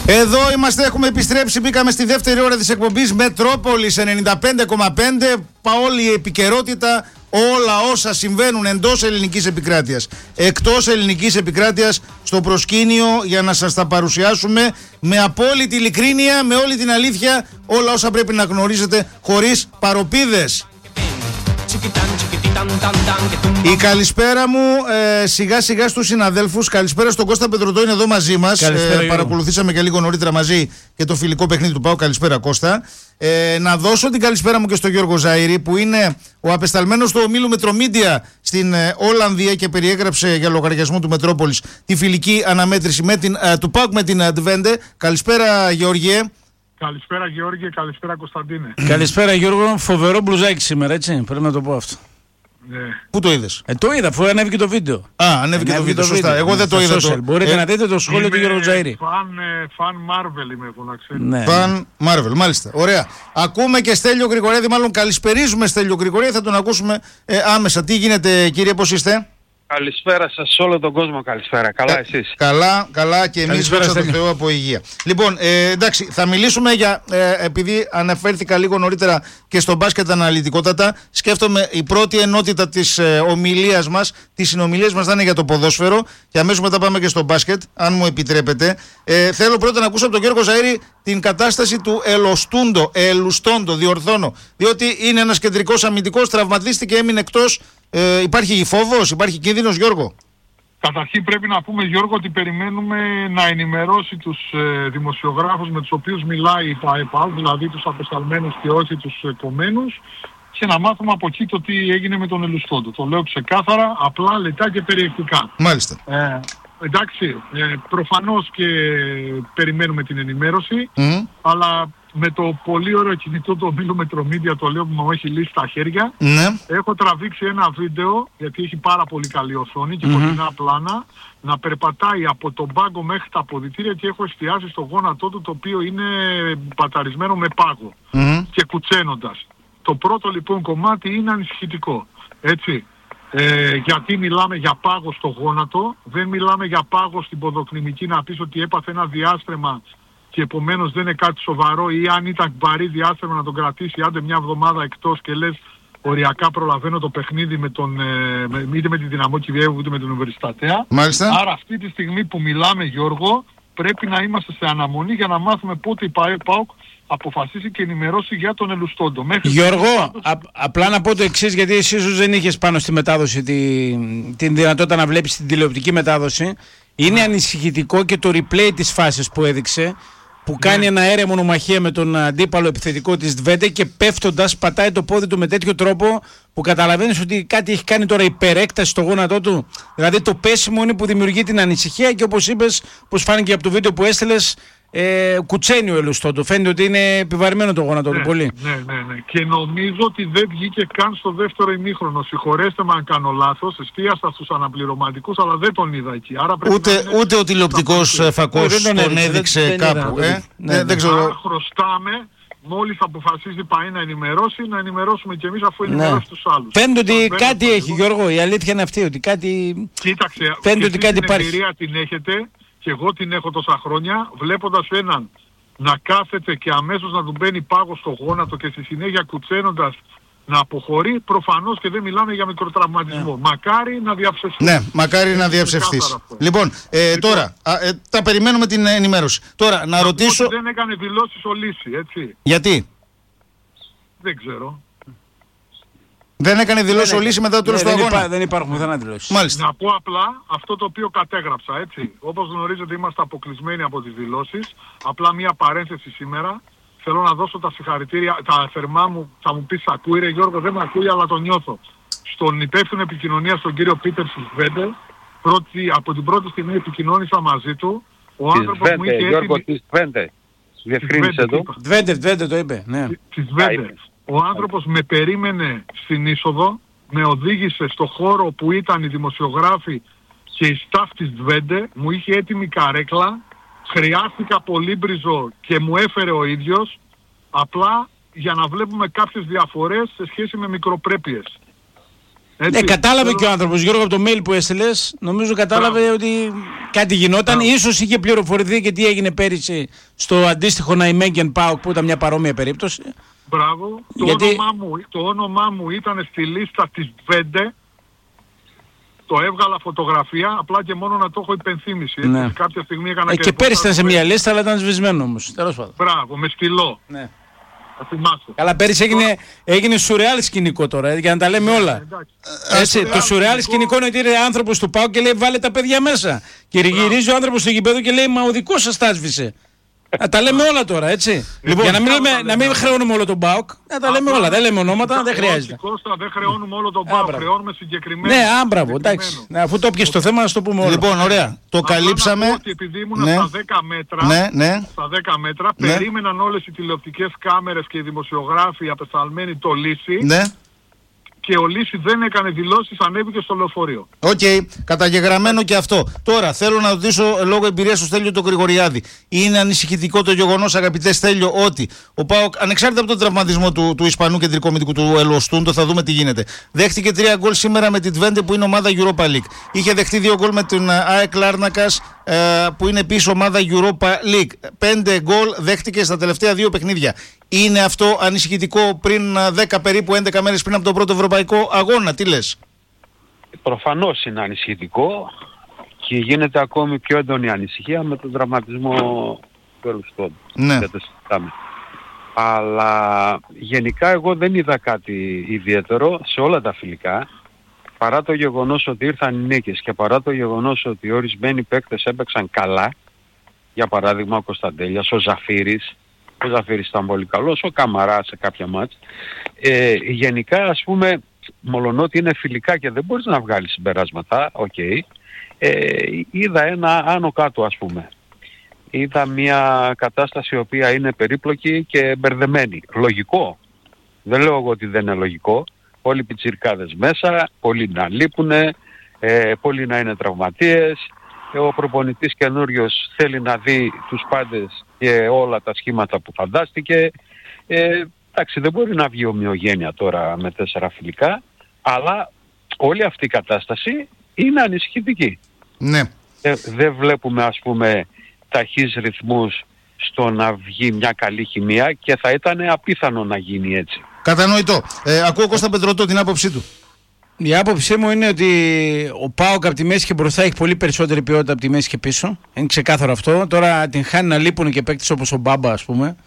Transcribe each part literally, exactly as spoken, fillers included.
Εδώ είμαστε, έχουμε επιστρέψει, μπήκαμε στη δεύτερη ώρα της εκπομπής Μετρόπολης ενενήντα πέντε κόμμα πέντε. Όλη η επικαιρότητα, όλα όσα συμβαίνουν εντός ελληνικής επικράτειας, εκτός ελληνικής επικράτειας, στο προσκήνιο για να σας τα παρουσιάσουμε με απόλυτη ειλικρίνεια, με όλη την αλήθεια, όλα όσα πρέπει να γνωρίζετε χωρίς παροπίδες. Η καλησπέρα μου ε, σιγά σιγά στους συναδέλφους. Καλησπέρα στον Κώστα Πετρωτό, είναι εδώ μαζί μας. ε, Παρακολουθήσαμε και λίγο νωρίτερα μαζί και το φιλικό παιχνίδι του ΠΑΟΚ. Καλησπέρα Κώστα. ε, Να δώσω την καλησπέρα μου και στον Γιώργο Ζαΐρη, που είναι ο απεσταλμένος του ομίλου Μετρομίντια στην ε, Ολλανδία και περιέγραψε για λογαριασμό του Μετρόπολης τη φιλική αναμέτρηση με την, ε, του ΠΑΟΚ με την Ντβέντε. Καλησπέρα Γεώργιε. Καλησπέρα Γεώργιε, καλησπέρα Κωνσταντίνε. Καλησπέρα Γιώργο, φοβερό μπλουζάκι σήμερα, έτσι, πρέπει να το πω αυτό. Ναι. Πού το είδες? Ε, το είδα, αφού ανέβηκε το βίντεο. Α, ανέβηκε το βίντεο, σωστά. Εγώ δεν το είδα. Το... Μπορείτε ε... να δείτε το σχόλιο του Γιώργου Ζαΐρη. Φαν, φαν Marvel είμαι εγώ, να ξέρετε. Ναι. Φαν Marvel, μάλιστα. Ωραία. Ακούμε και Στέλιο Γρηγορέδη, μάλλον καλησπερίζουμε Στέλιο Γρηγορέδη, θα τον ακούσουμε ε, άμεσα. Τι γίνεται κύριε, πώς είστε? Καλησπέρα σας σε όλο τον κόσμο, καλησπέρα. Καλά εσείς? Καλά, καλά και εμείς δόξα τω Θεώ από υγεία. Λοιπόν, ε, εντάξει, θα μιλήσουμε για, ε, επειδή αναφέρθηκα λίγο νωρίτερα και στο μπάσκετ αναλυτικότατα, σκέφτομαι η πρώτη ενότητα της ε, ομιλίας μας, της συνομιλίας μας θα είναι για το ποδόσφαιρο και αμέσως μετά πάμε και στο μπάσκετ, αν μου επιτρέπετε. Ε, θέλω πρώτα να ακούσω από τον Γιώργο Ζαΐρη την κατάσταση του Ελοστούντο, Ελουστόντο, διορθώνω, διότι είναι ένας κεντρικός αμυντικός, τραυματίστηκε, έμεινε εκτός. Ε, υπάρχει φόβος, υπάρχει κίνδυνος, Γιώργο? Καταρχήν πρέπει να πούμε, Γιώργο, ότι περιμένουμε να ενημερώσει τους ε, δημοσιογράφους με τους οποίους μιλάει η ΠΑΕΠΑ, δηλαδή τους απεσταλμένους και όχι τους ε, κομμένους, και να μάθουμε από εκεί το τι έγινε με τον Ελουστόντο. Το λέω ξεκάθαρα, απλά, λεπτά και περιεκτικά. Μάλιστα. Ε, εντάξει, ε, προφανώς και περιμένουμε την ενημέρωση, mm. αλλά με το πολύ ωραίο κινητό του ομίλου Μετρομίντια, το λέω που μου έχει λύσει τα χέρια, ναι. έχω τραβήξει ένα βίντεο, γιατί έχει πάρα πολύ καλή οθόνη και mm-hmm. κοντινά πλάνα, να περπατάει από τον πάγκο μέχρι τα αποδυτήρια και έχω εστιάσει στο γόνατό του, το οποίο είναι παταρισμένο με πάγο mm-hmm. και κουτσένοντας. Το πρώτο λοιπόν κομμάτι είναι ανησυχητικό, έτσι. Ε, γιατί μιλάμε για πάγο στο γόνατο, δεν μιλάμε για πάγο στην ποδοκνημική, να πεις ότι έπαθε ένα διάστρεμα και επομένως δεν είναι κάτι σοβαρό, ή αν ήταν βαρύ διάστρεμα να τον κρατήσει άντε μια εβδομάδα εκτός και λες οριακά προλαβαίνω το παιχνίδι με τον, ε, με, είτε με τη Δυναμό Κιβιέβου είτε με τον Ευρυστατέα. Μάλιστα. Άρα αυτή τη στιγμή που μιλάμε, Γιώργο, πρέπει να είμαστε σε αναμονή για να μάθουμε πότε η ΠΑΟΚ αποφασίσει και ενημερώσει για τον Ελουστόντο. Μέχρι Γιώργο, πάντως... α, απλά να πω το εξής, γιατί εσύ ίσως δεν είχες πάνω στη μετάδοση τη, την δυνατότητα να βλέπεις την τηλεοπτική μετάδοση. Είναι ανησυχητικό και το replay της φάσης που έδειξε, που κάνει ναι. ένα έρεμο νομαχία με τον αντίπαλο επιθετικό της Ντβέντε και πέφτοντας πατάει το πόδι του με τέτοιο τρόπο που καταλαβαίνεις ότι κάτι έχει κάνει τώρα υπερέκταση στο γόνατό του. Δηλαδή το πέσιμο είναι που δημιουργεί την ανησυχία και όπως είπες, όπως φάνηκε από το βίντεο που έστειλες, ε, κουτσένει ο Ελουστόντο. Φαίνεται ότι είναι επιβαρημένο το γόνατο ναι, του πολύ. Ναι, ναι, ναι. Και νομίζω ότι δεν βγήκε καν στο δεύτερο ημίχρονο. Συγχωρέστε με αν κάνω λάθος. Εστίασα στους αναπληρωματικούς, αλλά δεν τον είδα εκεί. Άρα ούτε, είναι... ούτε ο τηλεοπτικός φακός τον, τον έδειξε δεν, κάπου. Δεν, ε? ναι, ναι, δεν ξέρω. Άρα χρωστάμε, μόλις αποφασίζει πάει να ενημερώσει, να ενημερώσουμε κι εμείς αφού ενημερώσει ναι. τους άλλους. Φαίνεται ότι Φαίνεται κάτι έχει, Γιώργο. Η αλήθεια είναι αυτή, ότι κάτι... Κοίταξε, φαίνεται ότι κάτι υπάρχει. Την εμπειρία την έχετε και εγώ την έχω τόσα χρόνια, βλέποντας έναν να κάθεται και αμέσως να του μπαίνει πάγο στο γόνατο και στη συνέχεια κουτσένοντας να αποχωρεί, προφανώς και δεν μιλάμε για μικροτραυματισμό. Ναι. Μακάρι να διαψευστεί. Ναι, μακάρι να διαψευστείς. Λοιπόν, ε, λοιπόν, τώρα, α, ε, τα περιμένουμε την ενημέρωση. Τώρα, να, να ρωτήσω... Ότι δεν έκανε δηλώσεις ο Λύση, έτσι. Γιατί? Δεν ξέρω. Δεν έκανε δηλώσει ο Λύση μετά το τέλος του αγώνα. Υπά, δεν υπάρχουν πουθενά δηλώσεις. Μάλιστα. Να πω απλά αυτό το οποίο κατέγραψα, έτσι. Όπως γνωρίζετε είμαστε αποκλεισμένοι από τις δηλώσεις. Απλά μια παρένθεση σήμερα. Θέλω να δώσω τα συγχαρητήρια, τα θερμά μου, θα μου πεις ακούει ρε Γιώργο, δεν με ακούει αλλά το νιώθω. Στον υπεύθυνο επικοινωνία, στον κύριο Πίτερ Σβέντε, από την πρώτη στιγμή επικοινώνησα μαζί του. Ο άνθρωπος μου είχε έτοιμη... Γιώργο, της Σβέντε. Διευκρίνησε το. Σβέντε το είπε, ναι. Της Σβέντε. Ο άνθρωπος με περίμενε στην είσοδο, με οδήγησε στο χώρο που ήταν οι δημοσιογράφοι και η staff της Ντβέντε, μου είχε έτοιμη καρέκλα, χρειάστηκα πολύμπριζο και μου έφερε ο ίδιος, απλά για να βλέπουμε κάποιες διαφορές σε σχέση με μικροπρέπειες. Ναι, κατάλαβε και ο άνθρωπος, Γιώργο, από το mail που έστειλες. Νομίζω κατάλαβε Μπράβο. ότι κάτι γινόταν. Μπράβο. Ίσως είχε πληροφορηθεί και τι έγινε πέρυσι στο αντίστοιχο Ναϊμέγγεν ΠΑΟΚ που ήταν μια παρόμοια περίπτωση. Μπράβο. Το, Γιατί... όνομά μου, το όνομά μου ήταν στη λίστα της Βέντε. Το έβγαλα φωτογραφία, απλά και μόνο να το έχω υπενθύμηση. Ναι. Κάποια στιγμή έκανα ε, και... Και πέρυσι ήταν σε μια λίστα, αλλά ήταν σβησμένο όμως. Τέλος πάντων. Μπράβο, με στυλό. Ναι. Καλά, πέρυσι έγινε, έγινε σουρεάλ σκηνικό τώρα, για να τα λέμε όλα. Ε, Έτσι, το σουρεάλ σκηνικό είναι ότι είναι άνθρωπος του ΠΑΟΚ και λέει βάλε τα παιδιά μέσα. Και γυρίζει ο άνθρωπος στο γηπέδο και λέει μα ο δικός σας τα σβήσε. Να τα λέμε όλα τώρα, έτσι. Λοιπόν, για να μην, λέμε, να μην χρεώνουμε όλο τον ΠΑΟΚ, να τα λέμε όλα. Δεν λέμε ονόματα, δεν χρειάζεται. Κώστα, δεν χρεώνουμε όλο τον ΠΑΟΚ, χρεώνουμε συγκεκριμένο. Ναι, άμπραβο, εντάξει. Αφού το πιες το θέμα, να το πούμε όλα. Λοιπόν, ωραία. Το καλύψαμε. Ότι επειδή ήμουν στα δέκα μέτρα, ναι, ναι. στα δέκα μέτρα ναι. περίμεναν όλες οι τηλεοπτικές κάμερες και οι δημοσιογράφοι απεσταλμένοι το Λύση. Ναι. Και ο Λύση δεν έκανε δηλώσεις, ανέβηκε στο λεωφορείο. Οκ, okay, καταγεγραμμένο και αυτό. Τώρα θέλω να ρωτήσω λόγω εμπειρίας του Στέλιο τον Γρηγοριάδη. Είναι ανησυχητικό το γεγονός, αγαπητέ Στέλιο, ότι ο ΠΑΟΚ, ανεξάρτητα από τον τραυματισμό του, του Ισπανού κεντρικού αμυντικού του Ελοστούντο, θα δούμε τι γίνεται. Δέχτηκε τρία γκολ σήμερα με την Τβέντε που είναι ομάδα Europa League. Είχε δεχτεί δύο γκολ με την ΑΕΚ Λάρνακας ε, που είναι επίσης ομάδα Europa League. Πέντε γκολ δέχτηκε στα τελευταία δύο παιχνίδια. Είναι αυτό ανησυχητικό πριν δέκα περίπου έντεκα μέρες πριν από τον πρώτο ευρωπαϊκό αγώνα? Τι λες? Προφανώς είναι ανησυχητικό και γίνεται ακόμη πιο έντονη ανησυχία με τον τραυματισμό του Ελουστόντου. Ναι. Αλλά γενικά εγώ δεν είδα κάτι ιδιαίτερο σε όλα τα φιλικά, παρά το γεγονός ότι ήρθαν οι νίκες και παρά το γεγονός ότι ορισμένοι παίκτες έπαιξαν καλά, για παράδειγμα ο Κωνσταντέλιας, ο Ζαφύρης. Ο Ζαφύρης ήταν πολύ καλός, ο Καμαρά σε κάποια μάτς. Ε, γενικά, ας πούμε, μολονότι είναι φιλικά και δεν μπορείς να βγάλεις συμπεράσματα, οκ, okay, ε, είδα ένα άνω κάτω, ας πούμε. Είδα μια κατάσταση η οποία είναι περίπλοκη και μπερδεμένη. Λογικό. Δεν λέω εγώ ότι δεν είναι λογικό. Όλοι οι πιτσιρικάδες μέσα, πολλοί να λείπουν, ε, πολλοί να είναι τραυματίες. Ο προπονητής καινούριος θέλει να δει τους πάντες και όλα τα σχήματα που φαντάστηκε. Ε, εντάξει, δεν μπορεί να βγει ομοιογένεια τώρα με τέσσερα φιλικά, αλλά όλη αυτή η κατάσταση είναι ανησυχητική. Ναι. Ε, δεν βλέπουμε, ας πούμε, ταχύς ρυθμούς στο να βγει μια καλή χημεία και θα ήταν απίθανο να γίνει έτσι. Κατανοητό. Ε, ακούω Κώστα Πετρωτό την άποψή του. Η άποψή μου είναι ότι ο ΠΑΟΚ από τη μέση και μπροστά έχει πολύ περισσότερη ποιότητα από τη μέση και πίσω. Είναι ξεκάθαρο αυτό. Τώρα την χάνει να λείπουν και παίκτες όπως ο Μπάμπα, ας πούμε.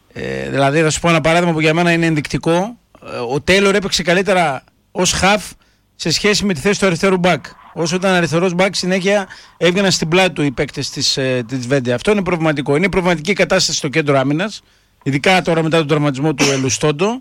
Ε, δηλαδή, θα σου πω ένα παράδειγμα που για μένα είναι ενδεικτικό. Ο Τέιλορ έπαιξε καλύτερα ως χαφ σε σχέση με τη θέση του αριστερού μπακ. Όσο ήταν αριστερός μπακ, συνέχεια έβγαιναν στην πλάτη του οι παίκτες της, ε, της Βέντε. Αυτό είναι προβληματικό. Είναι προβληματική κατάσταση στο κέντρο άμυνας, ειδικά τώρα μετά τον τραυματισμό του Ελουστόντο.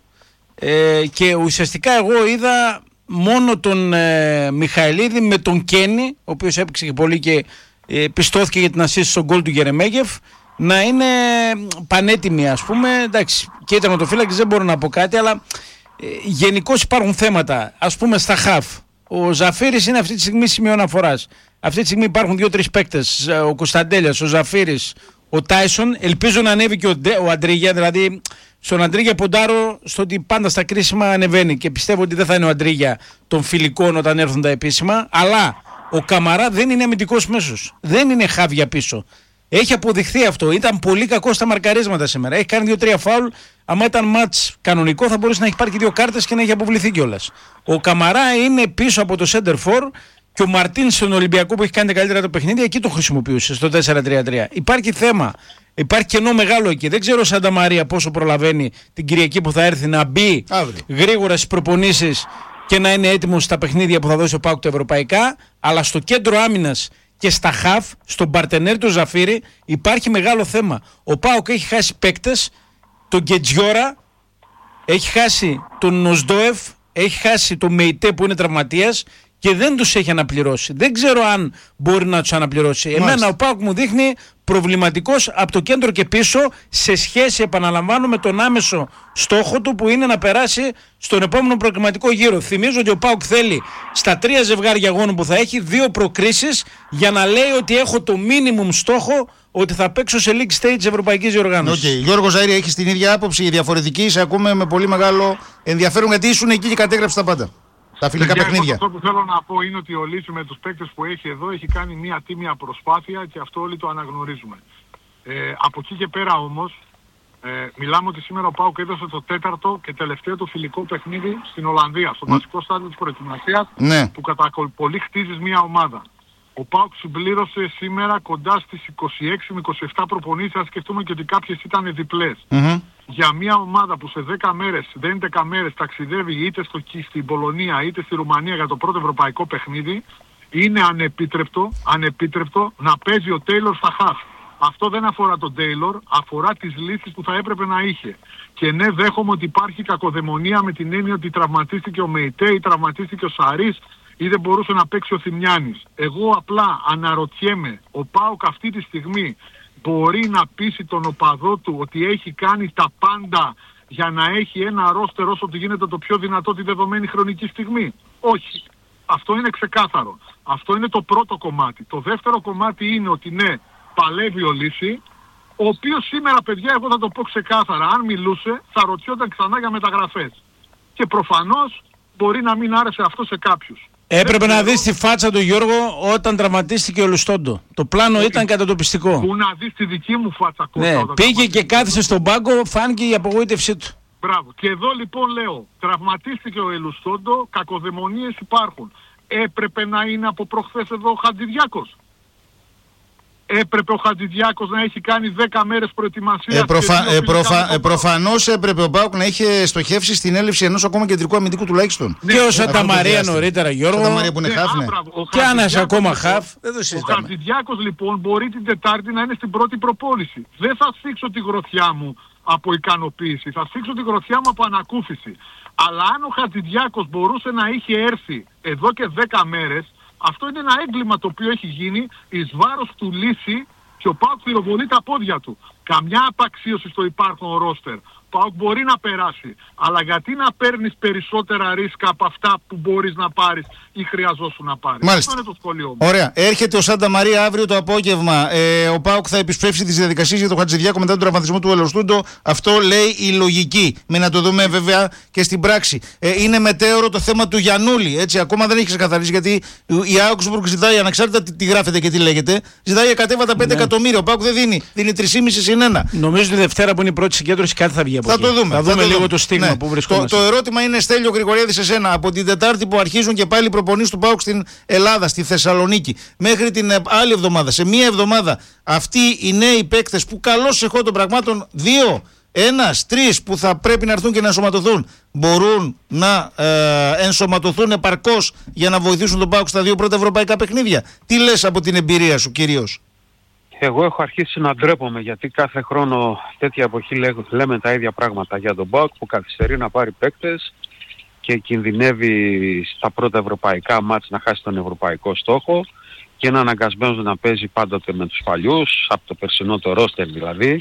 Ε, και ουσιαστικά εγώ είδα μόνο τον ε, Μιχαηλίδη με τον Κένι, ο οποίος έπαιξε και πολύ και ε, πιστώθηκε για την assist στον γκολ του Γερεμέγεφ, να είναι πανέτοιμοι, ας πούμε. Εντάξει, και ήταν ο τερματοφύλακας, δεν μπορώ να πω κάτι, αλλά ε, γενικώς υπάρχουν θέματα. Ας πούμε στα χαφ. Ο Ζαφύρης είναι αυτή τη στιγμή σημείο αναφοράς. Αυτή τη στιγμή υπάρχουν δύο-τρεις παίκτες. Ο Κωνσταντέλιας, ο Ζαφύρης, ο Τάισον. Ελπίζω να ανέβει και ο, ο Αντρίγια, δηλαδή. Στον Αντρίγια ποντάρω στο ότι πάντα στα κρίσιμα ανεβαίνει και πιστεύω ότι δεν θα είναι ο Αντρίγια των φιλικών όταν έρθουν τα επίσημα, αλλά ο Καμαρά δεν είναι αμυντικός μέσος. Δεν είναι χάβια πίσω. Έχει αποδειχθεί αυτό. Ήταν πολύ κακό στα μαρκαρίσματα σήμερα. Έχει κάνει δύο-τρία φάουλ. Αν ήταν μάτς κανονικό θα μπορούσε να έχει πάρει και δύο κάρτες και να έχει αποβληθεί κιόλας. Ο Καμαρά είναι πίσω από το center for και ο Μαρτίν στον Ολυμπιακό που έχει κάνει τα καλύτερα το παιχνίδι εκεί το χρησιμοποιούσε στο τέσσερα τρία τρία. Υπάρχει θέμα. Υπάρχει κενό μεγάλο εκεί. Δεν ξέρω ο Σάντα Μαρία πόσο προλαβαίνει την Κυριακή που θα έρθει να μπει Αύριο. γρήγορα στις προπονήσεις και να είναι έτοιμος στα παιχνίδια που θα δώσει ο ΠΑΟΚ τα ευρωπαϊκά. Αλλά στο κέντρο άμυνας και στα χαφ, στον παρτενέρ του Ζαφύρη, υπάρχει μεγάλο θέμα. Ο ΠΑΟΚ έχει χάσει παίκτες, τον Γκετζιόρα, έχει χάσει τον Νοσντόεφ, έχει χάσει τον Μεϊτέ που είναι τραυματίας και δεν τους έχει αναπληρώσει. Δεν ξέρω αν μπορεί να τους αναπληρώσει. Μάλιστα. Εμένα ο ΠΑΟΚ μου δείχνει προβληματικός από το κέντρο και πίσω σε σχέση, επαναλαμβάνω, με τον άμεσο στόχο του που είναι να περάσει στον επόμενο προκριματικό γύρο. Θυμίζω ότι ο ΠΑΟΚ θέλει στα τρία ζευγάρια αγώνων που θα έχει δύο προκρίσεις για να λέει ότι έχω το minimum στόχο ότι θα παίξω σε league stage της Ευρωπαϊκής Διοργάνωσης. Okay. Γιώργο Ζαΐρη, έχεις την ίδια άποψη, η διαφορετική, σε ακούμε με πολύ μεγάλο ενδιαφέρον γιατί ήσουν εκεί και κατέγραψε τα πάντα. τα φιλικά Παιδιά, παιχνίδια. Αυτό που θέλω να πω είναι ότι ο Λύση με τους παίκτες που έχει εδώ έχει κάνει μια τίμια προσπάθεια και αυτό όλοι το αναγνωρίζουμε. Ε, από εκεί και πέρα όμως, ε, μιλάμε ότι σήμερα ο ΠΑΟΚ έδωσε το τέταρτο και τελευταίο του φιλικό παιχνίδι στην Ολλανδία, στο βασικό στάδιο της προετοιμασίας, ναι. που κατά πολύ χτίζεις μια ομάδα. Ο ΠΑΟΚ συμπλήρωσε σήμερα κοντά στις είκοσι έξι με είκοσι επτά προπονήσεις, αν σκεφτούμε και ότι κάποιες ήταν διπλές. Mm-hmm. Για μια ομάδα που σε δέκα μέρες, έντεκα μέρες ταξιδεύει είτε στο, στην Πολωνία είτε στη Ρουμανία για το πρώτο ευρωπαϊκό παιχνίδι, είναι ανεπίτρεπτο, ανεπίτρεπτο να παίζει ο Τέιλορ στα χαφ. Αυτό δεν αφορά τον Τέιλορ, αφορά τις λύσεις που θα έπρεπε να είχε. Και ναι, δέχομαι ότι υπάρχει κακοδαιμονία με την έννοια ότι τραυματίστηκε ο Μεϊτέ ή τραυματίστηκε ο Σαρίς ή δεν μπορούσε να παίξει ο Θημιάνης. Εγώ απλά αναρωτιέμαι, ο ΠΑΟΚ αυτή τη στιγμή μπορεί να πείσει τον οπαδό του ότι έχει κάνει τα πάντα για να έχει ένα ρόστερ όσο του γίνεται το πιο δυνατό τη δεδομένη χρονική στιγμή? Όχι. Αυτό είναι ξεκάθαρο. Αυτό είναι το πρώτο κομμάτι. Το δεύτερο κομμάτι είναι ότι ναι, παλεύει ο Λύση, ο οποίος σήμερα, παιδιά, εγώ θα το πω ξεκάθαρα, αν μιλούσε θα ρωτιόταν ξανά για μεταγραφές. Και προφανώς μπορεί να μην άρεσε αυτό σε κάποιους. Έπρεπε να δεις τη φάτσα του Γιώργο όταν τραυματίστηκε ο Λουστόντο. Το πλάνο Όχι. ήταν κατατοπιστικό. Που να δεις τη δική μου φάτσα κοντά. Ναι, πήγε και κάθισε στον πάγκο, φάνηκε η απογοήτευσή του. Μπράβο. Και εδώ λοιπόν λέω, τραυματίστηκε ο Ελουστόντο, κακοδαιμονίες υπάρχουν. Έπρεπε να είναι από προχθές εδώ ο Χατζηδιάκος. Έπρεπε ο Χατζηδιάκος να έχει κάνει δέκα μέρες προετοιμασία. Ε, προφα... ε, προφα... ε, προφανώς έπρεπε ο ΠΑΟΚ να είχε στοχεύσει στην έλευση ενός ακόμα κεντρικού αμυντικού τουλάχιστον. Ναι, και ο Σανταμαρία νωρίτερα, Γιώργο. Σανταμαρία που είναι χαφ, ναι. Και ένας ακόμα χαφ. Ο Χατζηδιάκος λοιπόν μπορεί την Τετάρτη να είναι στην πρώτη προπόνηση. Δεν θα σφίξω τη γροθιά μου από ικανοποίηση, θα σφίξω τη γροθιά μου από ανακούφιση. Αλλά αν ο Χατζηδιάκος μπορούσε να είχε έρθει εδώ και δέκα μέρες, αυτό είναι ένα έγκλημα το οποίο έχει γίνει εις βάρος του Λύση και ο ΠΑΟΚ πυροβολεί τα πόδια του. Καμιά απαξίωση στο υπάρχον ρόστερ. Ο ΠΑΟΚ μπορεί να περάσει, αλλά γιατί να παίρνεις περισσότερα ρίσκα από αυτά που μπορείς να πάρεις ή χρειαζόσου να πάρεις? Μάλιστα. Αυτό είναι το σχολείο μου. Ωραία. Έρχεται ο Σανταμαρία αύριο το απόγευμα. Ε, ο ΠΑΟΚ θα επισπεύσει τις διαδικασίες για τον Χατζηδιάκο μετά τον τραυματισμό του Ελουστόντο. Αυτό λέει η λογική. Με να το δούμε βέβαια και στην πράξη. Ε, είναι μετέωρο το θέμα του Γιαννούλη. Έτσι, ακόμα δεν έχει ξεκαθαρίσει γιατί η Augsburg ζητάει, ανεξάρτητα τι, τι γράφεται και τι λέγεται, ζητάει εκατέβατα πέντε ναι. εκατομμύρια. Ο ΠΑΟΚ δεν δίνει. Δίνει τρία κόμμα πέντε συν ένα. Νομίζω τη Δευτέρα που είναι η πρώτη συγκέντρωση κάτι θα βγει από θα εκεί. Το δούμε. Θα, θα δούμε το λίγο δούμε. το στίγμα ναι. που βρισκόμαστε. Το, το ερώτημα είναι, Στέλιο Γρηγοριάδη, σε σένα. Από την Τετάρτη που αρχίζουν και πάλι οι προπονήσεις του ΠΑΟΚ στην Ελλάδα, στη Θεσσαλονίκη, μέχρι την άλλη εβδομάδα, σε μία εβδομάδα, αυτοί οι νέοι παίκτες που καλώς εχώ των πραγμάτων, δύο, ένας, τρεις που θα πρέπει να έρθουν και να ενσωματωθούν, μπορούν να ε, ενσωματωθούν επαρκώς για να βοηθήσουν τον ΠΑΟΚ στα δύο πρώτα ευρωπαϊκά παιχνίδια? Τι λες από την εμπειρία σου κυρίως? Εγώ έχω αρχίσει να ντρέπομαι γιατί κάθε χρόνο τέτοια εποχή λέ, λέμε τα ίδια πράγματα για τον ΠΑΟΚ που καθυστερεί να πάρει παίκτες και κινδυνεύει στα πρώτα ευρωπαϊκά μάτς να χάσει τον ευρωπαϊκό στόχο και είναι αναγκασμένος να παίζει πάντοτε με τους παλιούς, από το περσινό το ρόστερ δηλαδή.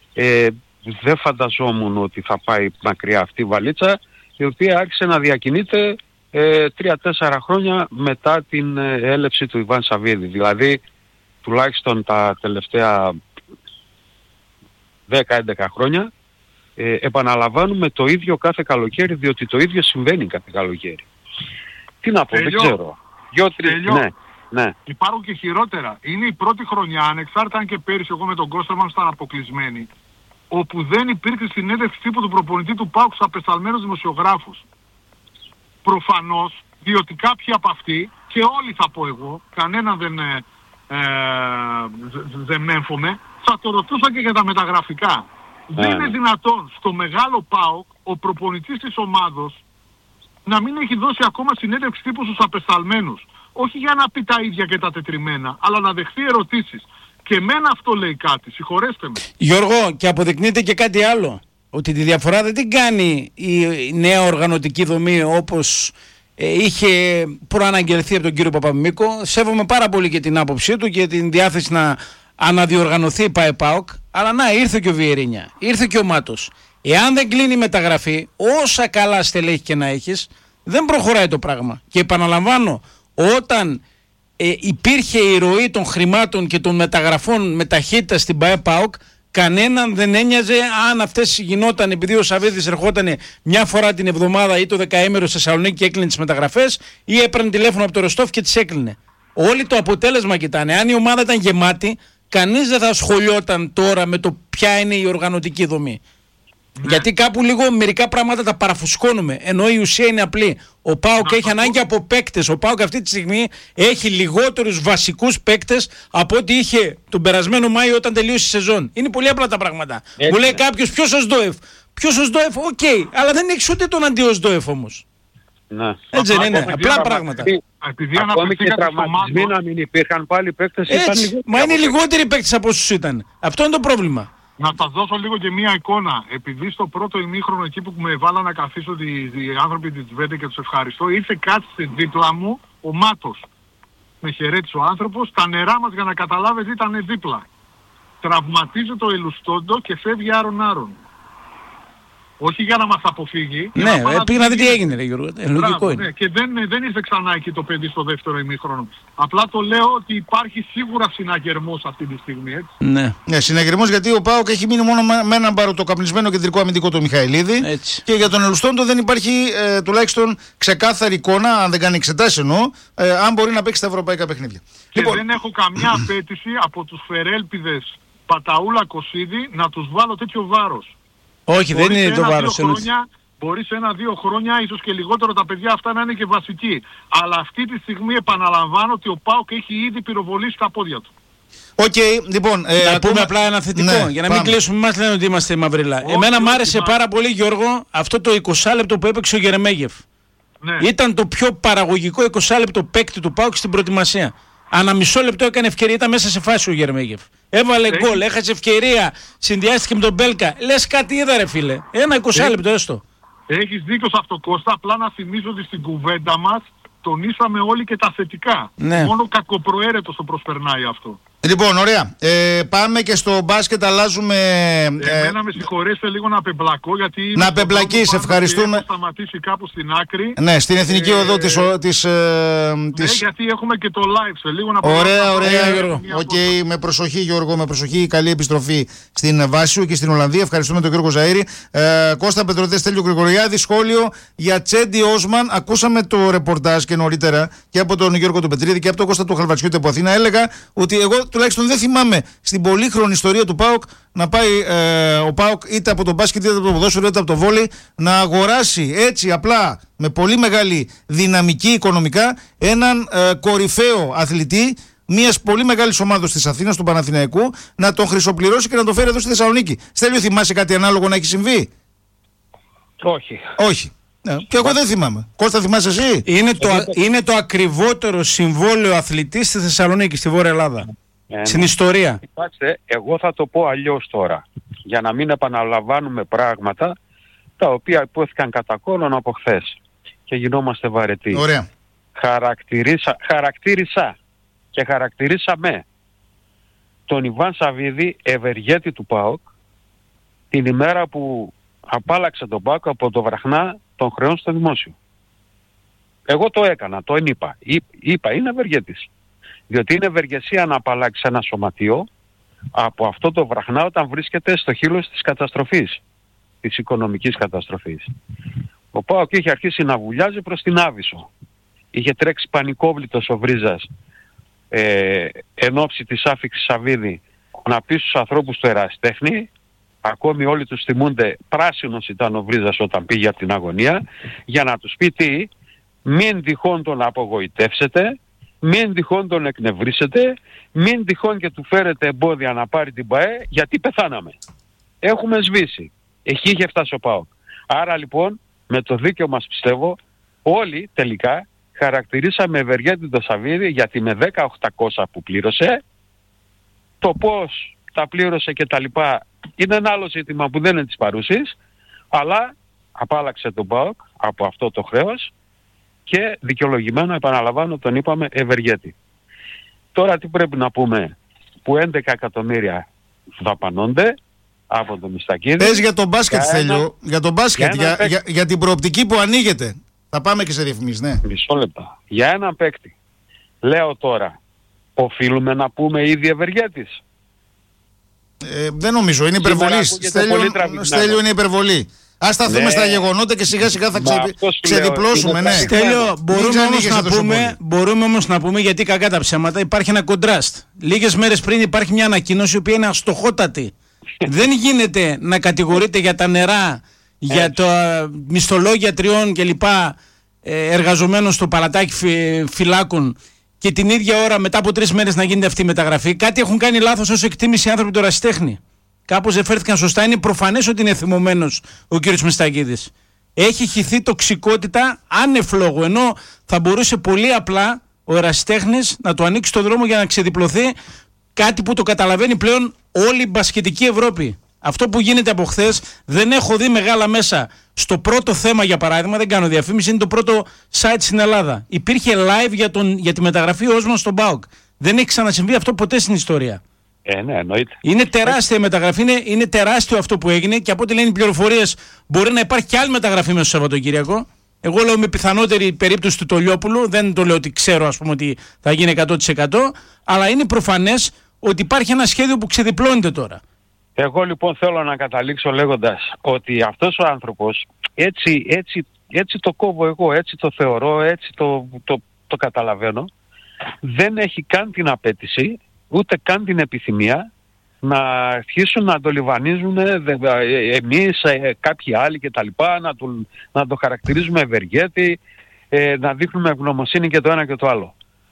Ε, δεν φανταζόμουν ότι θα πάει μακριά αυτή η βαλίτσα, η οποία άρχισε να διακινείται ε, τρία-τέσσερα χρόνια μετά την ε, έλευση του Ιβάν Σαββίδη. Δηλαδή τουλάχιστον τα τελευταία δέκα έντεκα χρόνια ε, επαναλαμβάνουμε το ίδιο κάθε καλοκαίρι, διότι το ίδιο συμβαίνει κάθε καλοκαίρι. Τι να πω, Τελειώ. δεν ξέρω. Δυο, τρεις, ναι, ναι. Υπάρχουν και χειρότερα. Είναι η πρώτη χρονιά, ανεξάρτητα αν και πέρυσι εγώ με τον Κώστα μας ήταν αποκλεισμένοι, όπου δεν υπήρξε συνέντευξη τύπου του προπονητή του ΠΑΟΚ στους απεσταλμένους δημοσιογράφους. Προφανώς, διότι κάποιοι από αυτοί, και όλοι θα πω εγώ, κανένα δεν, ε, ε, δεν μέμφωμαι, θα το ρωτούσα και για τα μεταγραφικά. Yeah. Δεν είναι δυνατόν στο μεγάλο ΠΑΟΚ ο προπονητής της ομάδος να μην έχει δώσει ακόμα συνέντευξη τύπου στους απεσταλμένους. Όχι για να πει τα ίδια και τα τετριμένα, αλλά να δεχθεί ερωτήσεις. Και εμένα αυτό λέει κάτι, συγχωρέστε με. Γιώργο, και αποδεικνύεται και κάτι άλλο. Ότι τη διαφορά δεν την κάνει η νέα οργανωτική δομή όπως ε, είχε προαναγγελθεί από τον κύριο Παπαμίκο. Σέβομαι πάρα πολύ και την άποψή του και την διάθεση να αναδιοργανωθεί η ΠΑΕΠΑΟΚ. Αλλά να, ήρθε και ο Βιερίνια, ήρθε και ο Μάτος. Εάν δεν κλείνει η μεταγραφή, όσα καλά στελέχη και να έχεις, δεν προχωράει το πράγμα. Και επαναλαμβάνω, όταν ε, υπήρχε η ροή των χρημάτων και των μεταγραφών με ταχύτητα στην ΠΑΕΠΑΟΚ, κανέναν δεν ένοιαζε αν αυτές γινόταν επειδή ο Σαββίδης ερχόταν μια φορά την εβδομάδα ή το δεκαήμερο στη Θεσσαλονίκη και έκλεινε τις μεταγραφές ή έπαιρνε τηλέφωνο από το Ροστόφ και τις έκλεινε. Όλοι το αποτέλεσμα κοιτάνε. Αν η ομάδα ήταν γεμάτη, κανείς δεν θα ασχολιόταν τώρα με το ποια είναι η οργανωτική δομή. Ναι. Γιατί κάπου λίγο μερικά πράγματα τα παραφουσκώνουμε. Ενώ η ουσία είναι απλή. Ο ΠΑΟΚ έχει ανάγκη από παίκτες. Ο ΠΑΟΚ αυτή τη στιγμή έχει λιγότερους βασικούς παίκτες από ό,τι είχε τον περασμένο Μάιο όταν τελείωσε η σεζόν. Είναι πολύ απλά τα πράγματα. Έτσι. Μου λέει κάποιος ποιος ο Σντόεφ. Ποιος ο Σντόεφ, οκ. Okay. Αλλά δεν έχεις ούτε τον αντίο Σντόεφ όμως. Ναι. Έτσι δεν είναι. Απλά πράγματα. Επειδή ακόμη και τραυματισμοί να μην υπήρχαν πάλι παίκτες. Μα είναι λιγότεροι παίκτες από όσους ήταν. Αυτό είναι το πρόβλημα. Να σας δώσω λίγο και μία εικόνα. Επειδή στο πρώτο ημίχρονο εκεί που με βάλα να καθίσω οι άνθρωποι της Βέντε και τους ευχαριστώ, ήρθε κάτσε δίπλα μου ο Μάτος. Με χαιρέτησε ο άνθρωπος. Τα νερά μας, για να καταλάβεις, ήταν δίπλα. Τραυματίζει το Ελουστόντο και φεύγει άρον άρον. Όχι για να μας αποφύγει. Ναι, πήγε να δει τι έγινε, ρε Γιώργο. Λογικό είναι. Ναι. Και δεν, δεν ήρθε ξανά εκεί το παιδί στο δεύτερο ημίχρονο. Απλά το λέω ότι υπάρχει σίγουρα συναγερμός αυτή τη στιγμή. Έτσι. Ναι, ναι, συναγερμός, γιατί ο ΠΑΟΚ έχει μείνει μόνο με έναν μπαρωτοκαπνισμένο κεντρικό αμυντικό το Μιχαηλίδη. Έτσι. Και για τον Ελουστόντο δεν υπάρχει ε, τουλάχιστον ξεκάθαρη εικόνα, αν δεν κάνει εξετάσεις εννοώ, ε, αν μπορεί να παίξει τα ευρωπαϊκά παιχνίδια. Και λοιπόν, δεν έχω καμιά απέτηση από τους φερέλπιδες Παταούλα Κωσίδη να τους βάλω τέτοιο βάρος. Όχι, μπορεί δεν είναι το βάρος. Μπορεί σε ένα-δύο χρόνια, ίσως και λιγότερο, τα παιδιά αυτά να είναι και βασικοί. Αλλά αυτή τη στιγμή επαναλαμβάνω ότι ο ΠΑΟΚ έχει ήδη πυροβολήσει τα πόδια του. Οκ, okay, λοιπόν. Ε, να πούμε απλά ένα θετικό, ναι, για να πάμε. Μην κλείσουμε. Μας λένε ότι είμαστε μαυρίλα. Όχι, Εμένα μ' άρεσε πάρα μα... πολύ, Γιώργο, αυτό το είκοσι λεπτό που έπαιξε ο Γερεμέγεφ. Ναι. Ήταν το πιο παραγωγικό είκοσι λεπτό παίκτη του ΠΑΟΚ στην προετοιμασία. Ανά μισό λεπτό έκανε ευκαιρία, ήταν μέσα σε φάση ο Γερμέγεφ. Έβαλε Έχει. γκολ, έχασε ευκαιρία, συνδυάστηκε με τον Μπέλκα. Λες κάτι είδα, ρε φίλε. Ένα είκοσι λεπτό έστω. Έχεις δίκιο σε αυτό, Κώστα. Απλά να θυμίζω ότι στην κουβέντα μας τονίσαμε όλοι και τα θετικά. Ναι. Μόνο κακοπροαίρετος το προσπερνάει αυτό. Λοιπόν, ωραία. Ε, πάμε και στο μπάσκετ, αλλάζουμε. Ε, Εμένα με συγχωρέσετε λίγο να πεμπλακώ, γιατί. Να πεμπλακείς, ευχαριστούμε. Έχω σταματήσει κάπου στην άκρη. Ναι, στην εθνική ε, οδό της. της ε, ναι, της... γιατί έχουμε και το live σε λίγο να πούμε. Ωραία, ωραία, Γιώργο. Οκ, okay, με προσοχή, Γιώργο, με προσοχή. Καλή επιστροφή στην Βάσιο και στην Ολλανδία. Ευχαριστούμε τον Γιώργο Ζαΐρη. Ε, Κώστα Πετροδέ, Στέλιο Γρηγοριάδη. Σχόλιο για Τσέντι Όσμαν. Ακούσαμε το ρεπορτάζ και νωρίτερα και από τον Γιώργο του Πετρίδη και από τον Κώστα του Χαλβατσιούτη από Αθήνα. Έλεγα ότι εγώ τουλάχιστον δεν θυμάμαι στην πολύχρονη ιστορία του ΠΑΟΚ να πάει ε, ο ΠΑΟΚ είτε από τον μπάσκετ είτε από το ποδόσφαιρο είτε από το βόλεϊ να αγοράσει έτσι απλά με πολύ μεγάλη δυναμική οικονομικά έναν ε, κορυφαίο αθλητή μιας πολύ μεγάλης ομάδας της Αθήνας, του Παναθηναϊκού, να τον χρυσοπληρώσει και να τον φέρει εδώ στη Θεσσαλονίκη. Στέλιο, θυμάσαι κάτι ανάλογο να έχει συμβεί? Όχι. Όχι. Ναι, και εγώ δεν θυμάμαι. Κώστα, θυμάσαι εσύ? Είναι το, είναι το ακριβότερο συμβόλαιο αθλητή στη Θεσσαλονίκη, στη Βόρεια Ελλάδα. Ε, Στην ιστορία. Κοιτάξτε, εγώ θα το πω αλλιώς τώρα, για να μην επαναλαμβάνουμε πράγματα τα οποία υπόθηκαν κατά κόρον από χθες και γινόμαστε βαρετοί. Ωραία. Χαρακτηρίσα, χαρακτήρισα και χαρακτηρίσαμε τον Ιβάν Σαββίδη, ευεργέτη του ΠΑΟΚ, την ημέρα που απάλαξε τον ΠΑΟΚ από το βραχνά των χρεών στο δημόσιο. Εγώ το έκανα, το είπα. Είπα, είναι ευεργέτης. Διότι είναι ευεργεσία να απαλλάξει ένα σωματείο από αυτό το βραχνά όταν βρίσκεται στο χείλος της καταστροφής, της οικονομικής καταστροφής. Ο ΠΑΟΚ είχε αρχίσει να βουλιάζει προς την Άβυσσο. Είχε τρέξει πανικόβλητος ο Βρίζας ε, εν ώψη της άφιξης Σαββίδη να πει στους ανθρώπους του ερασιτέχνη, ακόμη όλοι τους θυμούνται, πράσινος ήταν ο Βρίζας όταν πήγε από την αγωνία, για να τους πει τι, μην τυχόν τον απογοητεύσετε, μην τυχόν τον εκνευρίσετε, μην τυχόν και του φέρετε εμπόδια να πάρει την ΠΑΕ, γιατί πεθάναμε. Έχουμε σβήσει. Εκεί είχε φτάσει ο ΠΑΟΚ. Άρα λοιπόν, με το δίκαιο μας πιστεύω, όλοι τελικά χαρακτηρίσαμε ευεργέτη το Σαββίδη, γιατί με δέκα χιλιάδες οκτακόσια που πλήρωσε, το πώς τα πλήρωσε και τα λοιπά είναι ένα άλλο ζήτημα που δεν είναι της παρούσης, αλλά απάλαξε τον ΠΑΟΚ από αυτό το χρέος και δικαιολογημένα, επαναλαμβάνω, τον είπαμε ευεργέτη. Τώρα τι πρέπει να πούμε, που έντεκα εκατομμύρια δαπανώνται από το Μιστακίδη. Πες για τον μπάσκετ, Στέλιο, για τον μπάσκετ, για, για, για, για την προοπτική που ανοίγεται. Θα πάμε και σε διαφημίσεις, ναι. Μισό λεπτά. Για έναν παίκτη, λέω τώρα, οφείλουμε να πούμε ήδη ευεργέτης. Ε, δεν νομίζω, είναι υπερβολή. Στέλιο, είναι υπερβολή. Ας σταθούμε ναι. στα γεγονότα και σιγά σιγά θα ξε... ξεδιπλώσουμε. Ναι. Στέλιο, μπορούμε όμως, να πούμε, μπορούμε όμως να πούμε, γιατί κακά τα ψέματα, υπάρχει ένα κοντράστ. Λίγες μέρες πριν υπάρχει μια ανακοίνωση η οποία είναι αστοχότατη. Δεν γίνεται να κατηγορείται για τα νερά, για το μισθολόγια τριών κλπ. Εργαζομένων στο παλατάκι φυλάκων και την ίδια ώρα μετά από τρεις μέρες να γίνεται αυτή η μεταγραφή. Κάτι έχουν κάνει λάθος ως εκτίμηση οι άνθρωποι του ερασιτέχνη. Κάπως δεν φέρθηκαν σωστά. Είναι προφανές ότι είναι θυμωμένος ο κ. Μιστακίδης. Έχει χυθεί τοξικότητα ανεφλόγου, ενώ θα μπορούσε πολύ απλά ο ερασιτέχνης να του ανοίξει το δρόμο για να ξεδιπλωθεί, κάτι που το καταλαβαίνει πλέον όλη η μπασκετική Ευρώπη. Αυτό που γίνεται από χθες, δεν έχω δει μεγάλα μέσα. Στο πρώτο θέμα, για παράδειγμα, δεν κάνω διαφήμιση, είναι το πρώτο site στην Ελλάδα. Υπήρχε live για, τον, για τη μεταγραφή Όσμαν στον ΠΑΟΚ. Δεν έχει ξανασυμβεί αυτό ποτέ στην ιστορία. Ε, ναι, εννοείται. Είναι τεράστια η μεταγραφή, είναι, είναι τεράστιο αυτό που έγινε και από ό,τι λένε οι πληροφορίες, μπορεί να υπάρχει και άλλη μεταγραφή μέσα στο Σαββατοκύριακο. Εγώ λέω με πιθανότερη περίπτωση του Τολιόπουλου, δεν το λέω ότι ξέρω, ας πούμε, ότι θα γίνει εκατό τοις εκατό, αλλά είναι προφανές ότι υπάρχει ένα σχέδιο που ξεδιπλώνεται τώρα. Εγώ λοιπόν θέλω να καταλήξω λέγοντας ότι αυτός ο άνθρωπος, έτσι, έτσι, έτσι το κόβω εγώ, έτσι το θεωρώ, έτσι το, το, το καταλαβαίνω, δεν έχει καν την απέτηση, ούτε καν την επιθυμία να αρχίσουν να το λιβανίζουν εμείς, κάποιοι άλλοι κτλ, να, να το χαρακτηρίζουμε ευεργέτη, να δείχνουμε ευγνωμοσύνη και το ένα και το άλλο.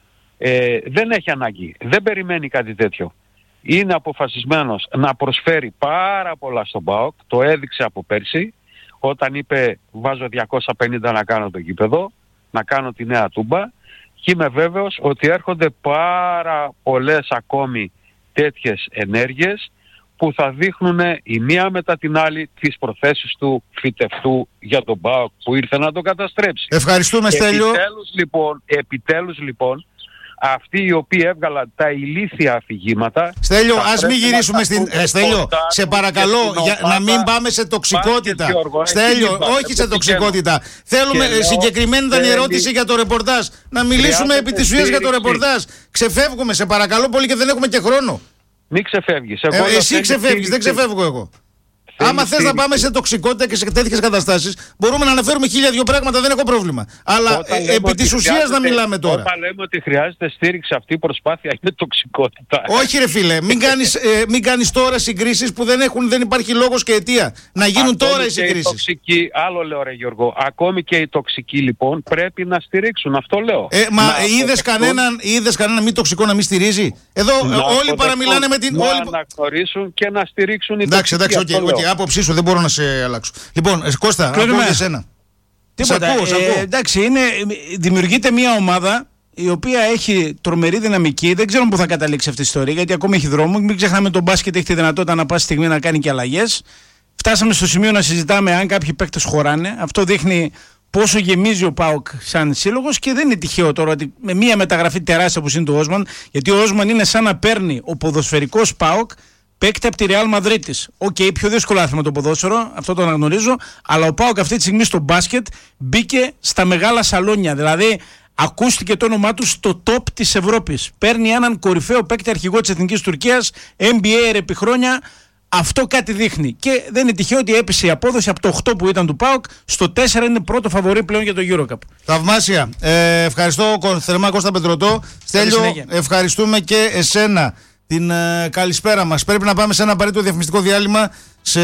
Ε, δεν έχει ανάγκη, δεν περιμένει κάτι τέτοιο. Είναι αποφασισμένος να προσφέρει πάρα πολλά στον ΠΑΟΚ, το έδειξε από πέρσι, όταν είπε βάζω διακόσια πενήντα να κάνω το γήπεδο, να κάνω τη νέα Τούμπα, και είμαι βέβαιος ότι έρχονται πάρα πολλές ακόμη τέτοιες ενέργειες που θα δείχνουν η μία μετά την άλλη τις προθέσεις του φυτευτού για τον ΠΑΟΚ που ήρθε να τον καταστρέψει. Ευχαριστούμε, Στέλιο. Επιτέλους λοιπόν, επιτέλους λοιπόν αυτοί οι οποίοι έβγαλαν τα ηλίθια αφηγήματα. Στέλιο, ας μην γυρίσουμε στην. Ε, Στέλιο, σε παρακαλώ για να μην πάμε σε τοξικότητα. Στέλιο, όχι σε τοξικότητα. Θέλουμε, συγκεκριμένη ήταν η ερώτηση για το ρεπορτάζ. Να μιλήσουμε επί της ουσίας για το ρεπορτάζ. Ξεφεύγουμε, σε παρακαλώ πολύ, και δεν έχουμε και χρόνο. Μην ξεφεύγεις. Ε, εσύ ξεφεύγεις, δεν ξεφεύγω εγώ. Άμα θες να πάμε σε τοξικότητα και σε τέτοιες καταστάσεις, μπορούμε να αναφέρουμε χίλια δυο πράγματα, δεν έχω πρόβλημα. Αλλά ε, επί της ουσίας να μιλάμε τώρα. Όταν λέμε ότι χρειάζεται στήριξη, αυτή η προσπάθεια είναι τοξικότητα. Όχι, ρε φίλε, μην κάνεις, ε, μην κάνεις τώρα συγκρίσεις που δεν, έχουν, δεν υπάρχει λόγος και αιτία. Να γίνουν ακόμη τώρα οι συγκρίσεις. Τοξικοί, άλλο λέω, ρε Γιώργο, ακόμη και οι τοξικοί λοιπόν πρέπει να στηρίξουν. Αυτό λέω. Ε, μα είδες κανέναν, είδες κανέναν μη τοξικό να μην στηρίζει? Εδώ να όλοι παραμιλάνε με την. Να όλοι... αναγνωρίσουν και να στηρίξουν οι εντάξει, εντάξει, okay, okay. Άποψή σου δεν μπορώ να σε αλλάξω. Λοιπόν, Κώστα, ακούω για εσένα. Τίποτα. Σ' ακούω, σ' ακούω. Ε, εντάξει, είναι, δημιουργείται μια ομάδα η οποία έχει τρομερή δυναμική. Δεν ξέρω πού θα καταλήξει αυτή η ιστορία, γιατί ακόμη έχει δρόμο. Μην ξεχνάμε, τον μπάσκετ έχει τη δυνατότητα να πάση στιγμή να κάνει και αλλαγές. Φτάσαμε στο σημείο να συζητάμε αν κάποιοι παίκτες χωράνε. Αυτό δείχνει πόσο γεμίζει ο ΠΑΟΚ σαν σύλλογος, και δεν είναι τυχαίο τώρα ότι με μια μεταγραφή τεράστια όπως είναι του Όσμαν, γιατί ο Όσμαν είναι σαν να παίρνει ο ποδοσφαιρικός ΠΑΟΚ παίκτη από τη Ρεάλ Μαδρίτης. Οκ, okay, πιο δύσκολο άθλημα το ποδόσφαιρο, αυτό το αναγνωρίζω, αλλά ο ΠΑΟΚ αυτή τη στιγμή στο μπάσκετ μπήκε στα μεγάλα σαλόνια. Δηλαδή, ακούστηκε το όνομά του στο top της Ευρώπης. Παίρνει έναν κορυφαίο παίκτη αρχηγό της Εθνικής Τουρκίας, N B A επί χρόνια. Αυτό κάτι δείχνει. Και δεν είναι τυχαίο ότι έπεσε η απόδοση από το οκτώ που ήταν του ΠΑΟΚ στο τέσσερα, είναι πρώτο φαβορί πλέον για το EuroCup. Θαυμάσια. Ε, ευχαριστώ θερμά, Κώστα Πετρωτό. Στέλιο, ευχαριστούμε και εσένα. Την ε, καλησπέρα μας. Πρέπει να πάμε σε ένα απαραίτητο διαφημιστικό διάλειμμα σε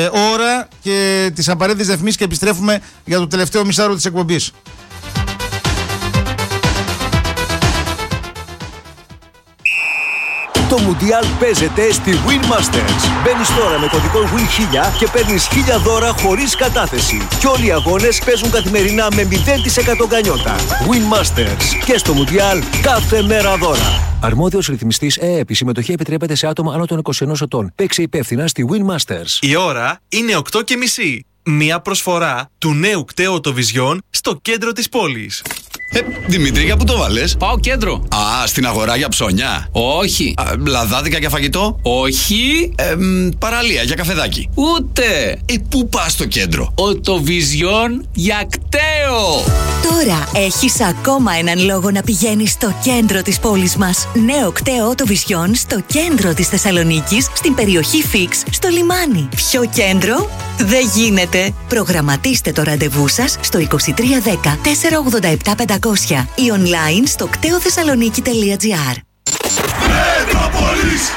ώρα και τις απαραίτητες διαφημίσεις και επιστρέφουμε για το τελευταίο μισάρο της εκπομπής. Το Μουντιάλ παίζεται στη Win Masters. Μπαίνεις τώρα με κωδικό Win χίλια και παίρνεις χίλια δώρα χωρίς κατάθεση. Και όλοι οι αγώνες παίζουν καθημερινά με μηδέν τοις εκατό γκανιότα. Win Masters. Και στο Μουντιάλ κάθε μέρα δώρα. Αρμόδιος ρυθμιστής ΕΕΠ. Η συμμετοχή επιτρέπεται σε άτομα άνω των είκοσι ενός ετών. Παίξε υπεύθυνα στη Win Masters. Η ώρα είναι οκτώ και μισή. Μία προσφορά του νέου κταίου οτοβιζιών στο κέντρο της πόλης. Ε, Δημήτρη, για πού το βάλες? Πάω κέντρο. Α, στην αγορά για ψώνια. Όχι. Α, λαδάδικα για φαγητό. Όχι. Ε, μ, παραλία για καφεδάκι. Ούτε. Ε, πού πας στο κέντρο? Οτοβιζιόν για κταίο. Τώρα έχεις ακόμα έναν λόγο να πηγαίνεις στο κέντρο της πόλης μας. Νέο κταίο Οτοβιζιόν στο κέντρο της Θεσσαλονίκης, στην περιοχή Φίξ, στο λιμάνι. Πιο κέντρο δεν γίνεται. Προγραμματίστε το ραντεβού σας στο είκοσι τρία δέκα τετρακόσια ογδόντα επτά πεντακόσια ή online στο κτέοθεσσαλονίκη τελεία τζι άρ. Μετρόπολης.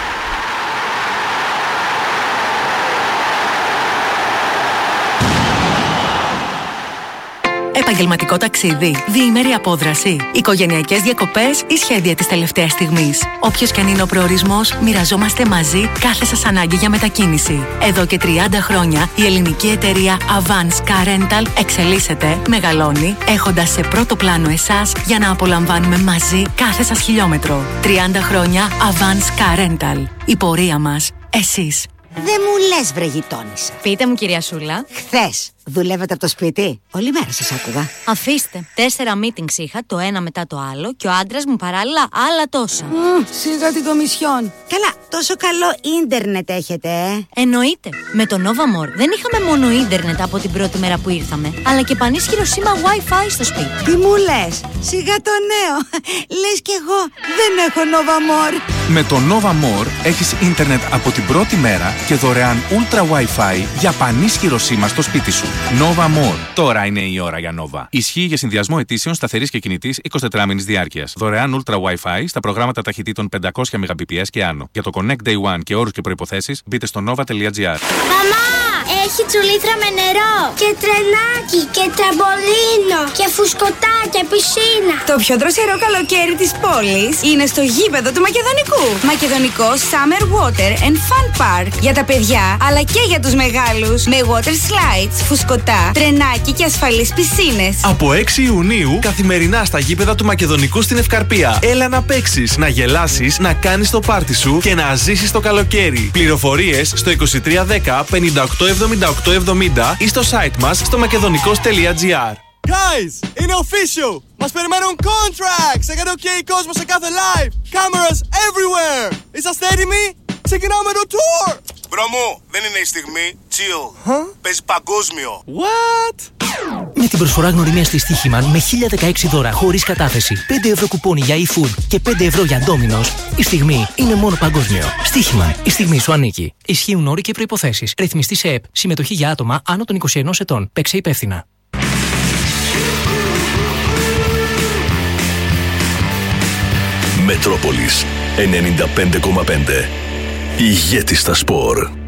Επαγγελματικό ταξίδι, διήμερη απόδραση, οικογενειακές διακοπές ή σχέδια της τελευταίας στιγμής. Όποιος και αν είναι ο προορισμός, μοιραζόμαστε μαζί κάθε σας ανάγκη για μετακίνηση. Εδώ και τριάντα χρόνια η ελληνική εταιρεία Avance Car Rental εξελίσσεται, μεγαλώνει, έχοντας σε πρώτο πλάνο εσάς για να απολαμβάνουμε μαζί κάθε σας χιλιόμετρο. τριάντα χρόνια Avance Car Rental. Η πορεία μας, εσείς. Δεν μου λες, βρε γειτόνισσα. Πείτε μου, κυρία Σούλα. Χθες δουλεύετε από το σπίτι? Όλη μέρα σας άκουγα. Αφήστε. Τέσσερα meetings είχα, το ένα μετά το άλλο, και ο άντρας μου παράλληλα άλλα τόσα. Mm, σιγά την κομισιόν. Καλά, τόσο καλό ίντερνετ έχετε, ε. Εννοείται. Με το Nova More δεν είχαμε μόνο ίντερνετ από την πρώτη μέρα που ήρθαμε, αλλά και πανίσχυρο σήμα Wi-Fi στο σπίτι. Τι μου λες? Σιγά το νέο. Λες κι εγώ δεν έχω Nova More. Με το Nova More έχεις ίντερνετ από την πρώτη μέρα και δωρεάν Ultra Wi-Fi για πανίσχυρο σήμα στο σπίτι σου. Nova More. Τώρα είναι η ώρα για Nova. Ισχύει για συνδυασμό αιτήσεων σταθερής και κινητής εικοσιτετράμινης διάρκειας. Δωρεάν Ultra Wi-Fi στα προγράμματα ταχυτήτων πεντακόσια Mbps και άνω. Για το Connect Day One και όρους και προϋποθέσεις μπείτε στο nova τελεία τζι άρ. Μαμά! Έχει τσουλήθρα με νερό και τρενάκι και τραμπολίνο και φουσκωτά και πισίνα. Το πιο δροσερό καλοκαίρι της πόλης είναι στο γήπεδο του Μακεδονικού. Μακεδονικό Summer Water and Fun Park. Για τα παιδιά αλλά και για τους μεγάλους. Με water slides, φουσκωτά, τρενάκι και ασφαλείς πισίνες. Από έξι Ιουνίου καθημερινά στα γήπεδα του Μακεδονικού στην Ευκαρπία. Έλα να παίξεις, να γελάσεις, να κάνεις το πάρτι σου και να ζήσεις το καλοκαίρι. Πληροφορίες στο είκοσι τρία δέκα πενήντα οκτώ εβδομήντα οκτώ εβδομήντα ή στο site μας στο μακεδονικός τελεία τζι άρ. Guys, είναι official! Μας περιμένουν contracts! Έκανε ok κόσμο σε κάθε live! Cameras everywhere! Είσαστε έτοιμοι? Ξεκινάμε το tour! Μπρο μου, δεν είναι η στιγμή. Chill. Huh? Παίζει παγκόσμιο. What? Με την προσφορά γνωριμία στη Στοίχημαν με χίλια δεκαέξι δώρα χωρίς κατάθεση, πέντε ευρώ κουπόνι για e-food και πέντε ευρώ για Domino's, η στιγμή είναι μόνο παγκόσμιο. Στοίχημαν, η στιγμή σου ανήκει. Ισχύουν όροι και προϋποθέσεις. Ρυθμιστή σε ΕΠ. Συμμετοχή για άτομα άνω των είκοσι ενός ετών. Παίξε υπεύθυνα. Μετρόπολης ενενήντα πέντε κόμμα πέντε. Ηγέτη στα σπορ.